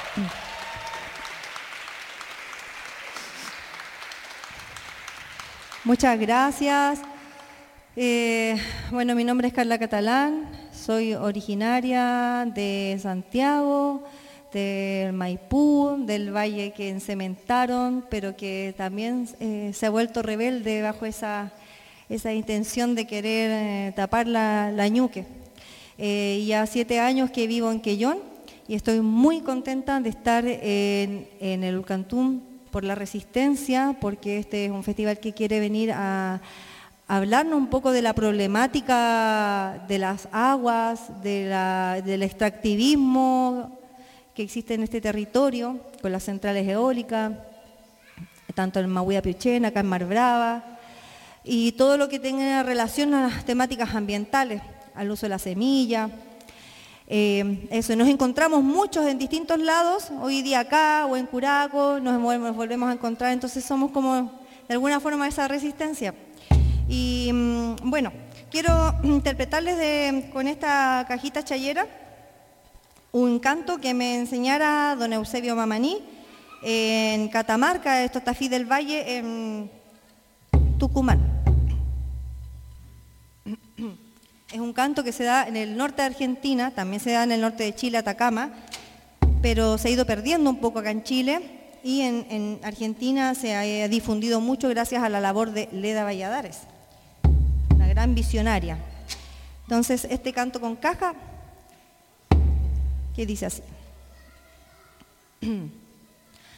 Muchas gracias. Bueno, mi nombre es Carla Catalán, soy originaria de Santiago, del Maipú, del valle que encementaron, pero que también se ha vuelto rebelde bajo esa intención de querer tapar la Ñuque. Ya 7 años que vivo en Quellón y estoy muy contenta de estar en el Ulcantún por la resistencia, porque este es un festival que quiere venir a hablarnos un poco de la problemática de las aguas, del extractivismo que existe en este territorio, con las centrales eólicas, tanto en Mahuida Piuchén, acá en Mar Brava, y todo lo que tenga relación a las temáticas ambientales, al uso de la semilla. Eso, nos encontramos muchos en distintos lados, hoy día acá o en Curaco, nos volvemos a encontrar, entonces somos como de alguna forma esa resistencia. Y bueno, quiero interpretarles con esta cajita chayera un canto que me enseñara don Eusebio Mamaní en Catamarca, esto Tafí del Valle, en Tucumán. Es un canto que se da en el norte de Argentina, también se da en el norte de Chile, Atacama, pero se ha ido perdiendo un poco acá en Chile y en Argentina se ha difundido mucho gracias a la labor de Leda Valladares, una gran visionaria. Entonces, este canto con caja, que dice así.